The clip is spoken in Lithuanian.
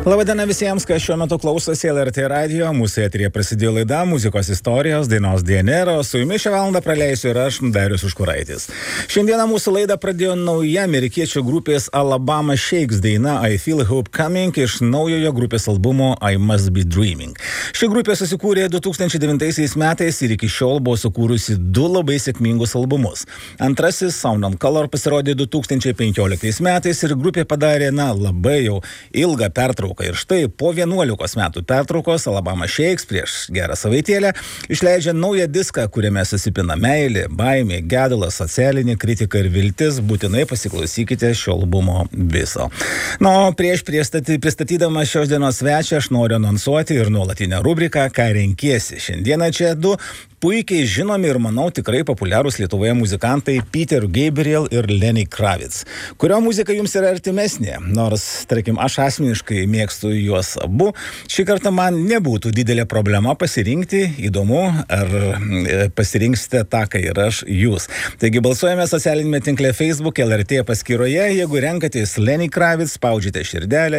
Labadiena visiems, kas šiuo metu klausosi LRT radijo. Mūsų eteryje prasidėjo laida Muzikos istorijos, dainos DNR, o su jumis šią valandą praleisiu ir aš, Darius Užkuraitis. Šiandieną mūsų laidą pradėjo nauja amerikiečių grupės Alabama Shakes daina I Feel Hope Coming iš naujojo grupės albumo I Must Be Dreaming. Ši grupė susikūrė 2009 metais ir iki šiol buvo sukūrusi du labai sėkmingus albumus. Antrasis Sound on Color pasirodė 2015 metais ir grupė padarė, labai jau ilgą pertrauką. Ir štai po 11 metų pertraukos Alabama Shakes prieš gerą savaitėlę išleidžia naują diską, kuriame susipina meilė, baimė, gedulas, socialinė kritika ir viltis. Būtinai pasiklausykite šio albumo viso. Prieš pristatydama šios dienos svečią aš noriu anonsuoti ir nuolatinę rubriką Ką renkiesi. Šiandieną čia du puikiai žinomi ir, manau, tikrai populiarūs Lietuvoje muzikantai Peter Gabriel ir Lenny Kravitz, kurio muzika jums yra artimesnė. Nors, tarkim, aš asmeniškai mėgstu juos abu, šį kartą man nebūtų didelė problema pasirinkti. Įdomu, ar pasirinksite tą, ką ir aš jūs. Taigi balsuojame socialinėme tinkle Facebook LRT paskyroje. Jeigu renkatės Lenny Kravitz, spaudžiate širdelę.